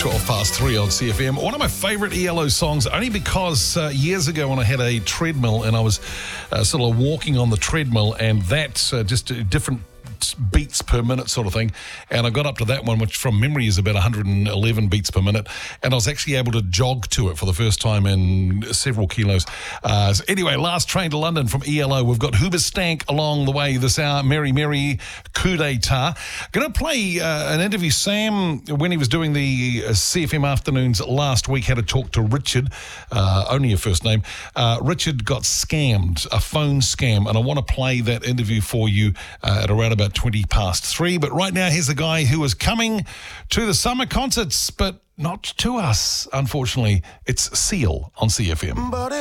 3 on CFM. One of my favourite ELO songs, only because years ago when I had a treadmill and I was sort of walking on the treadmill, and that's just different beats per minute sort of thing, and I got up to that one, which from memory is about 111 beats per minute, and I was actually able to jog to it for the first time in several kilos. So anyway, last train to London from ELO. We've got Hoobastank along the way this hour. Mary Mary Coup d'etat. Going to play an interview. Sam, when he was doing the CFM afternoons last week, had a talk to Richard, only a first name. Richard got scammed, a phone scam, and I want to play that interview for you at around about 3:20. But right now, here's a guy who is coming to the summer concerts, but not to us, unfortunately. It's Seal on CFM.